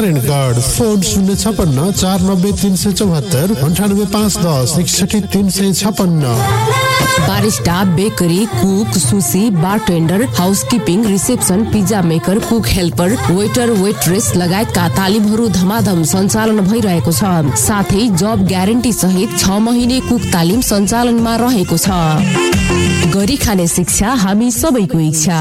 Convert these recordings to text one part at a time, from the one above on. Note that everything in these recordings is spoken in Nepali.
Narayangarh. Phone 056 490 374 98 510 61 356। Barista, bakery, cook, sushi, bartender, housekeeping, reception, pizza maker, cook helper, waiter, waitress लगायतका तालिमहरू धमाधम सञ्चालन भइरहेको छ। साथै जब ग्यारेन्टी सहित 6 महिने कुक तालिम सञ्चालनमा रहेको छ। गरी खाने शिक्षा हामी सबैको इच्छा।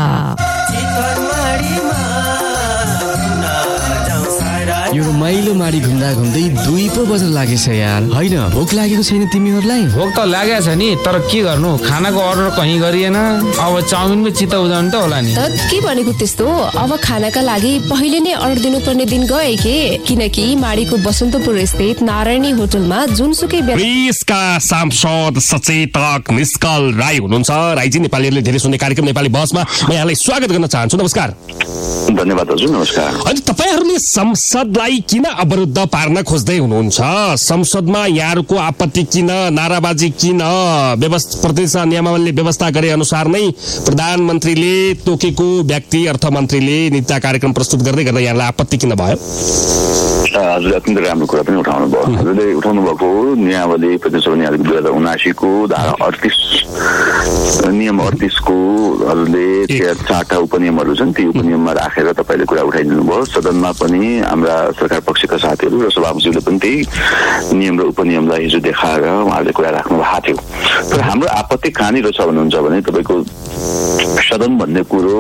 यो रमाइलो माडी घुम्दा घुम्दै 2 पो बज्न लागेछ यार। होइन भोक लागेको छैन तिमीहरूलाई? भोक त लागेको छ नि, तर के गर्नु, खानाको अर्डर कहीँ गरिएन। अब चाउमिनको चित्त उदाउनु त होला नि। त के भनेको त्यस्तो? अब खानाका लागि पहिले नै अर्डर दिनुपर्ने दिन गए के? किनकि माडीको बसन्तपुर स्थित नारायणी होटलमा जुनसुकै प्रेसका सांसद सचेतक निष्कल राई हुनुहुन्छ। राईजी, नेपालीहरूले धेरै सुन्ने कार्यक्रम नेपाली बसमा म यहाँलाई स्वागत गर्न चाहन्छु। नमस्कार। धन्यवाद हजुर। नमस्कार। अनि तपाईहरूले संसदलाई किन अवरुद्ध पार्न खोज्दै हुनुहुन्छ? संसदमा यहाँहरूको आपत्ति किन, नाराबाजी किन? प्रतिनिधि नियमावलीले व्यवस्था गरे अनुसार नै प्रधानमन्त्रीले तोकेको व्यक्ति अर्थमन्त्रीले नीति कार्यक्रम प्रस्तुत गर्दै गर्दा यहाँलाई आपत्ति किन भयो? हजुरले अत्यन्त राम्रो कुरा पनि उठाउनु भयो। हजुरले उठाउनु भएको नियमावली प्रतिनिधि नियमावली 2079 को धारा 38 नियम 38 को हजुरले 4टा उपनियमहरू छन्, ती उपनियममा राखेर तपाईँले कुरा उठाइदिनु भयो। सदनमा पनि हाम्रा सरकार पक्षका साथीहरू र सभामुखज्यूले पनि त्यही नियम र उपनियमलाई हिजो देखाएर उहाँहरूले कुरा राख्नु भएको थियो। तर हाम्रो आपत्ति कहाँनिर छ भन्नुहुन्छ भने तपाईँको सदन भन्ने कुरो,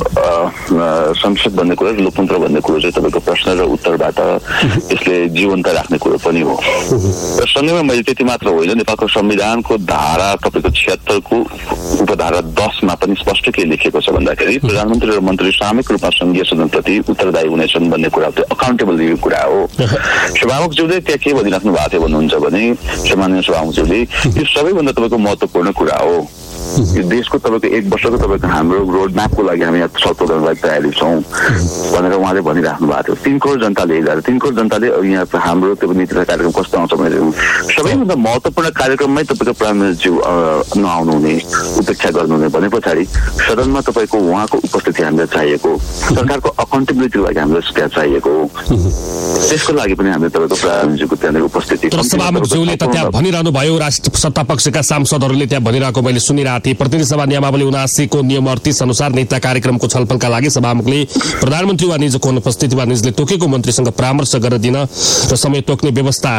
संसद भन्ने कुरो, लोकतन्त्र भन्ने कुरो चाहिँ तपाईँको प्रश्न र उत्तरबाट यसले जीवन्त राख्ने कुरो पनि हो। र सँगैमा मैले त्यति मात्र होइन, नेपालको संविधानको धारा तपाईँको 76 को उपधारा 10 मा पनि स्पष्ट के लेखिएको छ भन्दाखेरि प्रधानमन्त्री र मन्त्री सामूहिक रूपमा संघीय सदनप्रति उत्तरदायी हुनेछन् भन्ने कुरा त्यो अकाउन्टेबल कुरा हो। सभामुखज्यूले त्यहाँ के भनिराख्नु भएको थियो भन्नुहुन्छ भने, सम्माननीय सभामुखज्यूले यो सबैभन्दा तपाईँको महत्त्वपूर्ण कुरा हो। यो देशको तपाईँको 1 वर्षको तपाईँको हाम्रो रोड म्यापको लागि हामी यहाँ छलफल गर्नको लागि तयारी छौँ भनेर उहाँले भनिराख्नु भएको थियो। 3 करोड जनताले 3 करोड जनताले यहाँ हाम्रो त्यो नीति कार्यक्रम कस्तो आउँछ भने सबैभन्दा महत्त्वपूर्ण कार्यक्रममै तपाईँको प्राइमेरीज्यू नआउनु हुने, उपेक्षा गर्नुहुने भने पछाडि सदनमा तपाईँको उहाँको उपस्थिति हामीलाई चाहिएको, सरकारको अकाउन्टेबिलिटीको लागि हामीलाई त्यहाँ चाहिएको, त्यसको लागि पनि हामीले तपाईँको प्राइमेरीज्यूको त्यहाँनिर उपस्थिति। सभामुखज्यूले त त्यहाँ भनिरहनु भयो, राष्ट्रिय सत्ता पक्षका सांसदहरूले त्यहाँ भनिरहेको मैले सुनिरहेको थिएँ। प्रतिनिधि सभा नियमावली 79 को नियम 38 अनुसार नीति कार्यक्रमको छलफलका लागि सभामुखले प्रधानमन्त्री वा निजको अनुपस्थिति वा निजले तोकेको मन्त्रीसँग परामर्श गरेर दिन र समय तोक्ने व्यवस्था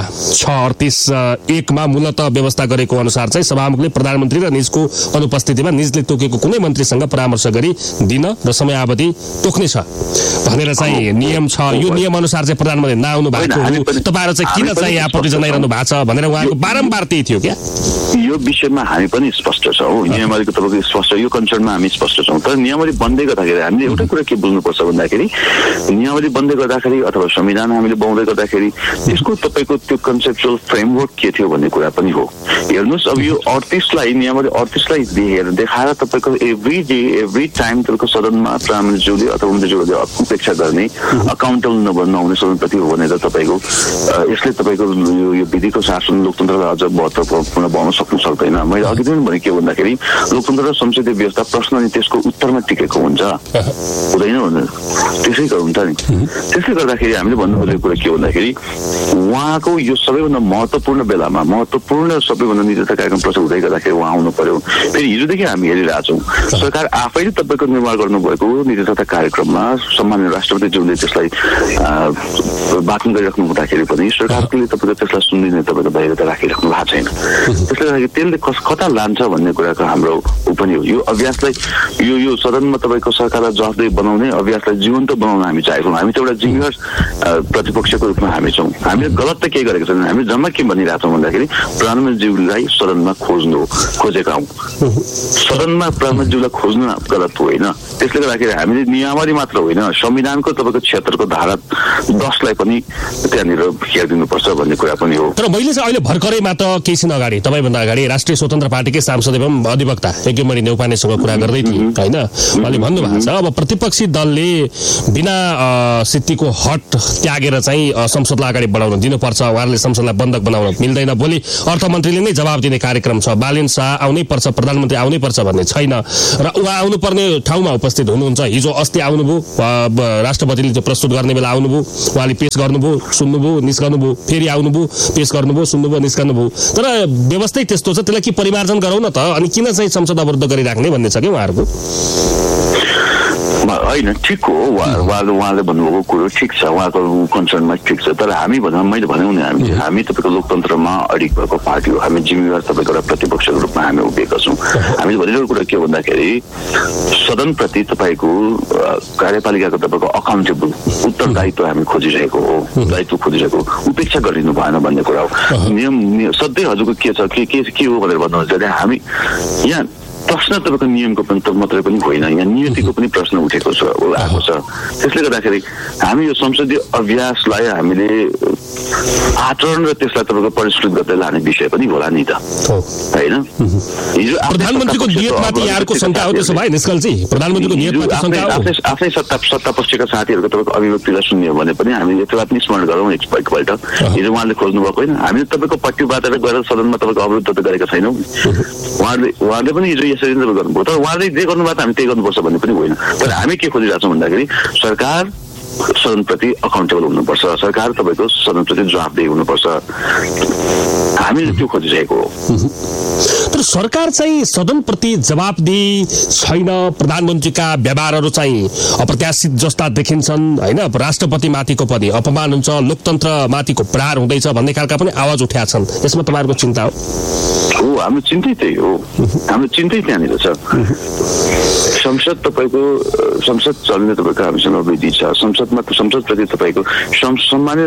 638(1) मा मूलतः व्यवस्था गरेको अनुसार चाहिँ सभामुखले प्रधानमन्त्री र निजको अनुपस्थितिमा निजले तोकेको कुनै मन्त्रीसँग परामर्श गरी दिन र समयावधि तोक्नेछ भनेर चाहिँ नियम छ। यो नियम अनुसार चाहिँ प्रधानमन्त्री नआउनु भएको हो, तपाईँहरू चाहिँ किन चाहिँ आपत्ति जनाइरहनु भएको छ भनेर उहाँको बारम्बार त्यही थियो क्या? यो विषयमा हामी पनि स्पष्ट छौँ, नियमावलीको तपाईँको स्पष्ट, यो कन्सर्नमा हामी स्पष्ट छौँ। तर नियमावली बन्दै गर्दाखेरि हामीले एउटै कुरा के बुझ्नुपर्छ भन्दाखेरि नियमावली बन्दै गर्दाखेरि अथवा संविधान हामीले बनाउँदै गर्दाखेरि त्यसको तपाईँको त्यो कन्सेप्चुअल फ्रेमवर्क के थियो भन्ने कुरा पनि हो। हेर्नुहोस्, अब यो 38लाई नियमावली 38लाई देखाएर तपाईँको एभ्री टाइम तपाईँको सदनमा प्राइमेरीज्यूले अथवा मन्त्रीज्यूले उपेक्षा गर्ने, अकाउन्टेबल नहुने सदनप्रति हो भनेर तपाईँको यसले तपाईँको यो विधिको शासन लोकतन्त्रलाई अझ महत्त्वपूर्ण बनाउन सक्दैन। मैले अघि पनि भने के भन्दाखेरि लोकतन्त्र र संसदीय व्यवस्था प्रश्न अनि त्यसको उत्तरमा टिकेको हुन्छ, हुँदैन भने त्यसै हुन्छ नि। त्यसले गर्दाखेरि हामीले भन्नु खोजेको कुरा के भन्दाखेरि उहाँको यो सबैभन्दा महत्त्वपूर्ण बेलामा महत्त्वपूर्ण सबैभन्दा नीतिगत कार्यक्रम प्रस्तुत हुँदै गर्दाखेरि उहाँ आउनु पर्यो। फेरि हिजोदेखि हामी हेरिरहेछौँ सरकार आफैले तपाईँको निर्माण गर्नुभएको नीति तथा कार्यक्रममा सम्माननीय राष्ट्रपतिज्यूले त्यसलाई वाचन गरिराख्नु हुँदाखेरि पनि सरकारले तपाईँको त्यसलाई सुनिदिने तपाईँको बाहिरता राखिराख्नु भएको छैन। त्यसले गर्दाखेरि त्यसले कता लान्छ भन्ने कुराको हाम्रो पनि हो। यो अभ्यासलाई यो सदनमा तपाईँको सरकारलाई जवाफदेही बनाउने अभ्यासलाई जीवन्त बनाउन हामी चाहेको। हामी त एउटा जिम्मेवार प्रतिपक्षको रूपमा हामी छौँ। हामीले गलत त केही गरेको छैन। हामी जम्मा के भनिरहेछौँ भन्दाखेरि प्रधानमन्त्रीज्यूलाई सदनमा खोजेका हौँ। सदनमा प्रधानमन्त्रीज्यूलाई खोज्नु गलत होइन। त्यसले गर्दाखेरि हामीले नियमावली मात्र होइन, संविधानको तपाईँको 76 को धारा 10 लाई पनि पनि त्यहाँनिर हेरिदिनुपर्छ भन्ने कुरा पनि हो। तर मैले चाहिँ अहिले भर्खरै मात्र केही दिन अगाडि तपाईँभन्दा अगाडि राष्ट्रिय स्वतन्त्र पार्टीकै सांसद एवं अधिवक्ता यज्ञमणि नेउपानेसँग कुरा गर्दै थिएँ होइन। उहाँले भन्नुभएको छ अब प्रतिपक्षी दलले बिना स्थितिको हट त्यागेर चाहिँ संसदलाई अगाडि बढाउन दिनुपर्छ, उहाँहरूले संसदलाई बन्धक बनाउन मिल्दैन। भोलि अर्थमन्त्रीले नै जवाब दिने कार्यक्रम छ, बालेन शाह आउनै पर्छ, प्रधानमन्त्री आउनै पर्छ भन्ने छैन र उहाँ आउनुपर्ने ठाउँमा उपस्थित हुनुहुन्छ। हिजो अस्ति आउनुभयो, राष्ट्रपतिले त्यो प्रस्तुत गर्ने बेला आउनुभयो, उहाँले पेश गर्नुभयो, सुन्नुभयो, निस्कनुभयो, फेरि आउनुभयो, पेश गर्नुभयो, सुन्नुभयो, निस्कनुभयो। तर व्यवस्थै त्यस्तो छ, त्यसलाई के परिमार्जन गरौँ न त, अनि किन चाहिँ संसद अवरुद्ध गरिराख्ने भन्ने छ कि उहाँहरूको? होइन, ठिक हो, उहाँले भन्नुभएको कुरो ठिक छ, उहाँको कन्सर्नमा ठिक छ। तर हामी मैले भनेँ नि, हामी तपाईँको लोकतन्त्रमा अडिग भएको पार्टी हो, हामी जिम्मेवार तपाईँको एउटा प्रतिपक्षको रूपमा हामी उभिएका छौँ। हामीले भनिरहेको कुरा के भन्दाखेरि सदनप्रति तपाईँको कार्यपालिकाको तपाईँको अकाउन्टेबल उत्तरदायित्व हामी खोजिरहेको हो, दायित्व खोजिरहेको, उपेक्षा गरिनु भएन भन्ने कुरा हो। नियम सधैँ हजुरको के छ के हो भनेर भन्नुहुन्छ भने हामी यहाँ प्रश्न तपाईँको नियमको पनि मात्रै पनि होइन, यहाँ नियतिको पनि प्रश्न उठेको छ, आएको छ। त्यसले गर्दाखेरि हामी यो संसदीय अभ्यासलाई हामीले आचरण र त्यसलाई तपाईँको परिष्कृत गर्दै लाने विषय पनि होला नि त, होइन? हिजो प्रधानमन्त्रीको नियतमाथि यहाँको शङ्का हो त्यसो भए निष्कलजी? प्रधानमन्त्रीको नियतमाथि शङ्का हो? आफ्नै सत्तापक्षका साथीहरूको तपाईँको अभिव्यक्तिलाई सुन्यो भने पनि हामीले यसलाई पनि स्मरण गरौँ एकपल्ट। हिजो उहाँले खोज्नु भएको होइन, हामीले तपाईँको पट्टिबाट गएर सदनमा तपाईँको अवरुद्ध त गरेका छैनौँ। उहाँले पनि हिजो यसरी नै गर्नुभयो, तर उहाँले जे गर्नुभयो हामी त्यही गर्नुपर्छ भन्ने पनि होइन। तर हामी के खोजिरहेको छौँ भन्दाखेरि सरकार सदनप्रति अकाउन्टेबल हुनुपर्छ, सरकार तपाईँको सदनप्रति जवाफदेही हुनुपर्छ, हामीले त्यो खोजिरहेको हो। तर सरकार चाहिँ सदनप्रति जवाफदेही छैन, प्रधानमन्त्रीका व्यवहारहरू चाहिँ अप्रत्याशित जस्ता देखिन्छन् होइन, राष्ट्रपति माथिको पनि अपमान हुन्छ, लोकतन्त्र माथिको प्रहार हुँदैछ भन्ने खालका पनि आवाज उठेका छन्। यसमा तपाईँहरूको चिन्ता हो? हाम्रो चिन्तै त्यही हो, हाम्रो चिन्तै त्यहाँनिर छ। संसद तपाईँको संसद चल्ने तपाईँको हामीसँग विधि छ, संसदप्रति तपाईँको सम्मानीय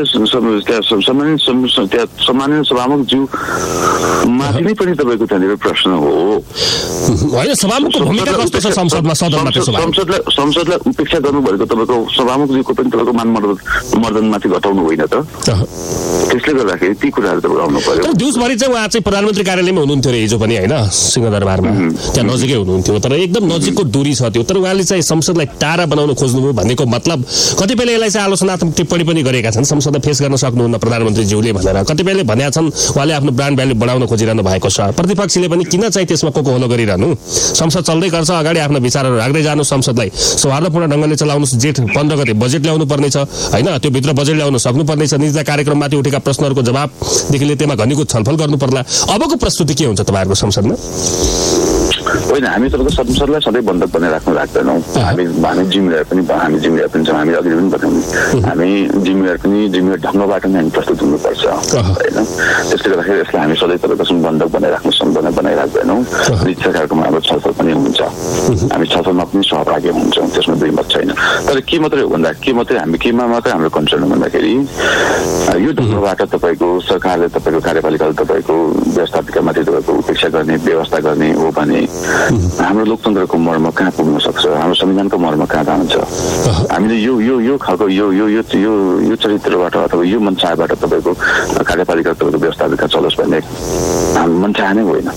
सभामुख ज्यू माथि नै पनि तपाईँको त्यहाँनिर प्रश्न हो होइन। सभामुखको भूमिका कस्तो छ संसदमा? संसदलाई उपेक्षा गर्नुभएको तपाईँको सभामुखज्यूको पनि तपाईँको मर्दनमाथि घटाउनु होइन त, त्यसले गर्दाखेरि ती कुराहरू तपाईँ आउनु पर्यो। तर दिउँसभरि चाहिँ उहाँ चाहिँ प्रधानमन्त्री कार्यालयमा हुनुहुन्थ्यो अरे हिजो पनि होइन, सिंहदरबारमा त्यहाँ नजिकै हुनुहुन्थ्यो, तर एकदम नजिकको दूरी छ त्यो। तर उहाँले चाहिँ संसदलाई टाढा बनाउन खोज्नुभयो भन्नेको मतलब कतिपयले यसलाई चाहिँ आलोचनात्मक टिप्पणी पनि गरेका छन्, संसदलाई फेस गर्न सक्नुहुन्न प्रधानमन्त्रीज्यूले भनेर। कतिपयले भनेका छन् उहाँले आफ्नो ब्रान्ड भ्यालु बढाउन खोजिरहनु भएको छ। प्रतिपक्षीले पनि किन चाहिँ त्यसमा कोकोहोलो गरिरहनु? संसद चल्दै गर्छ, अगाडि आफ्ना विचारहरू राख्दै जानु, संसदलाई सौहार्दपूर्ण ढङ्गले चलाउनु। जेठ 15 गते बजेट ल्याउनु पर्नेछ होइन, त्यो भित्र बजेट ल्याउन सक्नुपर्नेछ। निजता कार्यक्रममाथि उठेका प्रश्नहरूको जवाबदेखि लिएर त्यसमा घनीभूत छलफल गर्नु पर्ला। अबको प्रस्तुति के हुन्छ तपाईँहरूको संसदमा? होइन, हामी तपाईँको संसदलाई सधैँ बन्धक बनाइ राख्दैनौँ। हामी जिम्मेवार पनि छौँ, हामी अघि पनि बताउँ, हामी जिम्मेवार ढङ्गबाट नै हामी प्रस्तुत हुनुपर्छ होइन। त्यसले गर्दाखेरि यसलाई हामी सधैँ तपाईँको बन्धक बनाइ राख्दैनौँ। निश्चित कार्यक्रममा हाम्रो छलफल पनि हुन्छ, हामी छलफलमा पनि सहभागी हुन्छौँ, त्यसमा दुई मत छैन। तर के मात्रै हो भन्दा केमा मात्रै हाम्रो कन्सर्न हो भन्दाखेरि यो ढङ्गबाट तपाईँको सरकारले तपाईँको कार्यपालिकाले तपाईँको व्यवस्थापिकामाथि तपाईँको उपेक्षा गर्ने व्यवस्था गर्ने हो भने हाम्रो लोकतन्त्रको मर्म कहाँ पुग्न सक्छ, हाम्रो संविधानको मर्म कहाँ जान्छ? हामीले यो खालको यो चरित्रबाट अथवा यो मनचाहबाट तपाईँको कार्यपालिका तपाईँको व्यवस्थापिका चलोस् भन्ने हाम्रो मनचाह नै होइन।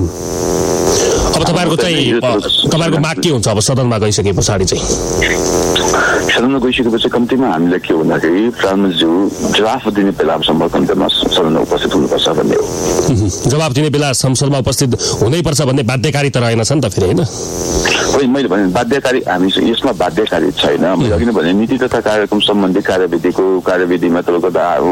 अब तपाईँहरूको माग के हुन्छ अब सदनमा गइसके पछाडि चाहिँ? सदनमा गइसकेपछि कम्तीमा हामीलाई के भन्दाखेरि प्रधानमन्त्रीज्यू जवाफ दिने बेलासम्म कम्तीमा सदनमा उपस्थित हुनुपर्छ भन्ने हो। जवाफ दिने बेला संसदमा उपस्थित हुनैपर्छ भन्ने बाध्यकारी त रहेन छ नि त फेरि होइन? मैले भने बाध्यकारी, हामी यसमा बाध्यकारी छैन। मैले अघि नै भने नीति तथा कार्यक्रम सम्बन्धी कार्यविधिमा तपाईँको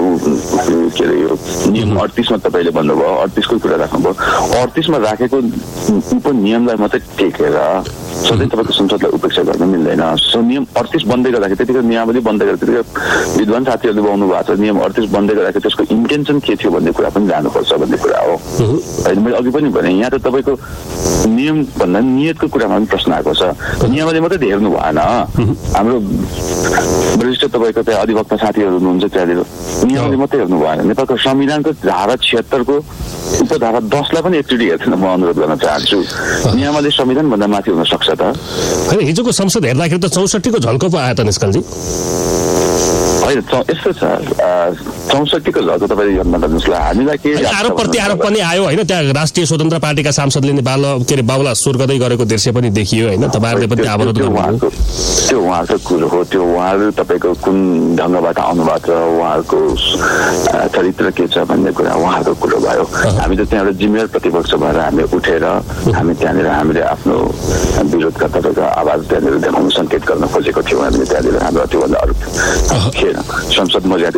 के अरे यो नियम 38मा तपाईँले भन्नुभयो, 38को कुरा राख्नुभयो। 38मा राखेको नियमलाई मात्रै टेकेर सधैँ तपाईँको संसदलाई उपेक्षा गर्न मिल्दैन। नियम 38 बन्दै गर्दाखेरि त्यतिकै नियमावली बन्दै गर्दा त्यतिकै विद्वान साथीहरूले पाउनु भएको छ, नियम 38 बन्दै गर्दाखेरि त्यसको इन्टेन्सन के थियो भन्ने कुरा पनि जानुपर्छ भन्ने कुरा हो होइन। मैले अघि पनि भने यहाँ त तपाईँको नियम भन्दा नियतको कुरामा पनि प्रश्न आएको छ। नियमले मात्रै हेर्नु भएन, हाम्रो वरिष्ठ तपाईँको त्यहाँ अधिवक्ता साथीहरू हुनुहुन्छ, त्यहाँनिर नियमले मात्रै हेर्नु भएन। नेपालको संविधानको धारा 76 को उपधारा 10लाई पनि एकचोटि हेर्दैन म अनुरोध गर्न चाहन्छु। नियमले संविधानभन्दा माथि हुन सक्छ त? हिजोको संसद हेर्दाखेरि त 64 को झल्को पो आयो त निष्कलजी। होइन यस्तो छ 64 को झल्को तपाईँले याद नगर्नुहोस् ल हामीलाई के आरोप प्रत्यारोप पनि आयो होइन त्यहाँ राष्ट्रिय स्वतन्त्र पार्टीका सांसदले नेपाल के अरे बाबुला सुर गर्दै गरेको दृश्य पनि देखियो होइन तपाईँहरूले पनि अवरोध गर्नुभयो त्यो उहाँको कुरो हो त्यो उहाँहरू तपाईँको कुन ढङ्गबाट आउनुभएको छ उहाँहरूको चरित्र के छ भन्ने कुरा उहाँहरूको कुरो भयो हामी त त्यहाँबाट जिम्मेवार प्रतिपक्ष भएर हामी उठेर हामी त्यहाँनिर हामीले आफ्नो विरोधका तपाईँको आवाज त्यहाँनिर देखाउन सङ्केत गर्न खोजेको थियौँ हामीले त्यहाँनिर हाम्रो त्योभन्दा अरू थिएन संसद मर्यादा